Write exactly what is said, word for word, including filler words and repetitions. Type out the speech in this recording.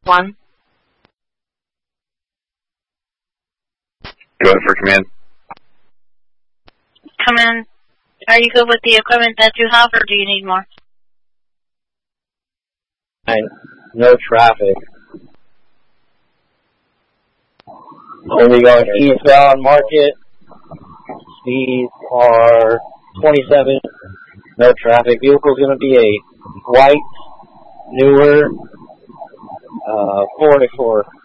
One. Go ahead for command. Come in. Are you good with the equipment that you have, or do you need more? And no traffic. Only going eastbound Market. Speeds are twenty-seven. No traffic. Vehicle's going to be a white, newer, uh, forty-four.